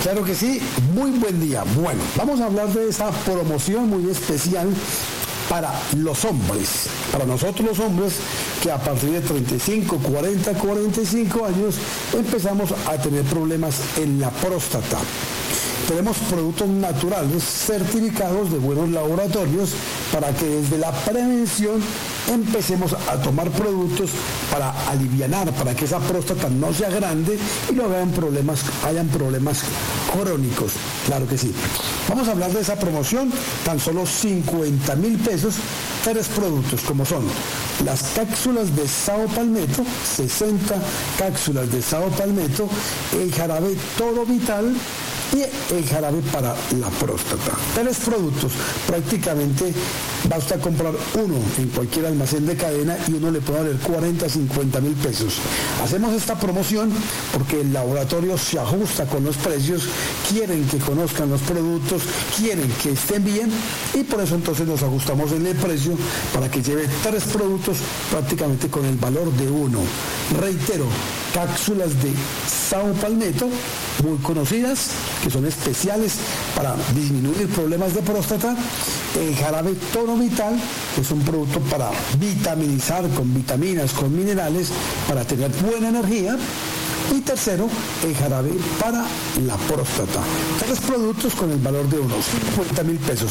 Claro que sí, muy buen día. Bueno, vamos a hablar de esa promoción muy especial para los hombres, para nosotros los hombres que a partir de 35, 40, 45 años empezamos a tener problemas en la próstata. Tenemos productos naturales certificados de buenos laboratorios para que desde la prevención empecemos a tomar productos para alivianar, para que esa próstata no sea grande y no hayan problemas crónicos. Claro que sí. Vamos a hablar de esa promoción, tan solo 50.000 pesos, 3 productos como son las cápsulas de Sao Palmetto, 60 cápsulas de Sao Palmetto, el jarabe Todo Vital y el jarabe para la próstata. 3 productos, prácticamente basta comprar uno en cualquier almacén de cadena y uno le puede valer 40, 50.000 pesos. Hacemos esta promoción porque el laboratorio se ajusta con los precios, quieren que conozcan los productos, quieren que estén bien y por eso entonces nos ajustamos en el precio para que lleve 3 productos prácticamente con el valor de uno. Reitero, cápsulas de Sao Palmetto, muy conocidas, que son especiales para disminuir problemas de próstata. El jarabe Todo Vital, que es un producto para vitaminizar con vitaminas, con minerales, para tener buena energía. Y tercero, el jarabe para la próstata. 3 productos con el valor de unos 50.000 pesos.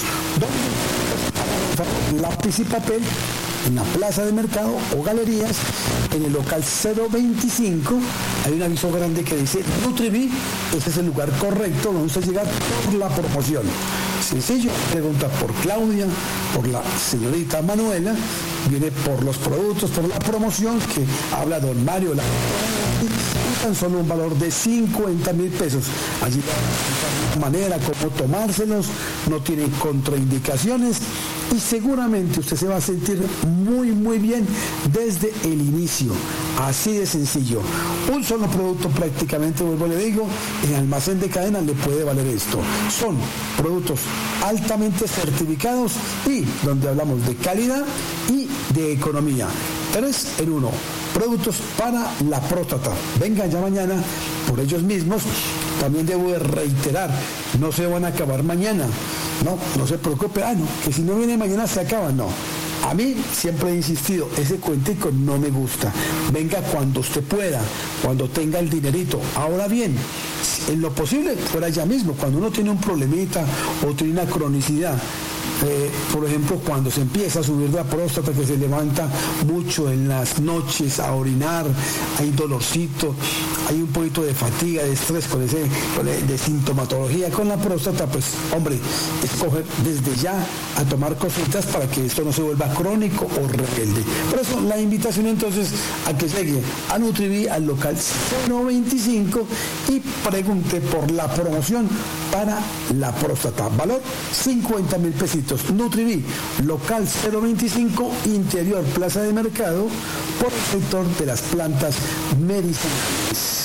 Lápiz y papel en la plaza de mercado o galerías, en el local 025, hay un aviso grande que dice Nutrivi. Ese es el lugar correcto donde usted llega por la promoción. Sencillo, pregunta por Claudia, por la señorita Manuela, viene por los productos, por la promoción que habla don Mario, y tan solo un valor de 50.000 pesos. Allí la manera como tomárselos, no tienen contraindicaciones y seguramente usted se va a sentir muy bien desde el inicio. Así de sencillo. Un solo producto prácticamente, vuelvo le digo, en almacén de cadena le puede valer esto. Son productos altamente certificados y donde hablamos de calidad y de economía. 3 en 1. Productos para la próstata. Vengan ya mañana por ellos mismos. También debo de reiterar, no se van a acabar mañana. No se preocupe, que si no viene mañana se acaban, no. A mí siempre he insistido, ese cuentico no me gusta. Venga cuando usted pueda, cuando tenga el dinerito. Ahora bien, en lo posible, fuera ya mismo, cuando uno tiene un problemita o tiene una cronicidad. Por ejemplo, cuando se empieza a subir la próstata, que se levanta mucho en las noches a orinar, hay dolorcito, hay un poquito de fatiga, de estrés de sintomatología con la próstata, pues hombre, escoger desde ya a tomar cositas para que esto no se vuelva crónico o rebelde. Por eso la invitación entonces a que llegue a Nutrivi, al local 025 y pregunte por la promoción para la próstata. Valor 50.000 pesitos. Nutrivi, local 025, interior Plaza de Mercado, por el sector de las plantas medicinales.